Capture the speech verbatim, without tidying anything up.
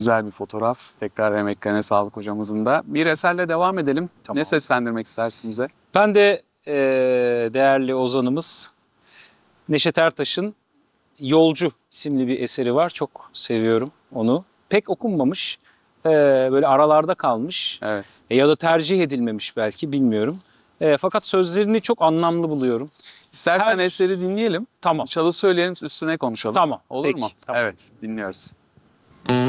Güzel bir fotoğraf. Tekrar emeklerine sağlık hocamızın da. Bir eserle devam edelim. Tamam. Ne seslendirmek istersin bize? Ben de e, değerli ozanımız Neşet Ertaş'ın Yolcu isimli bir eseri var. Çok seviyorum onu. Pek okunmamış. e, böyle aralarda kalmış. Evet. E, ya da tercih edilmemiş belki, bilmiyorum. E, fakat sözlerini çok anlamlı buluyorum. İstersen Her- eseri dinleyelim. Tamam. Çalıp söyleyelim, üstüne konuşalım. Tamam. Olur Peki, mu? tamam. Evet, dinliyoruz.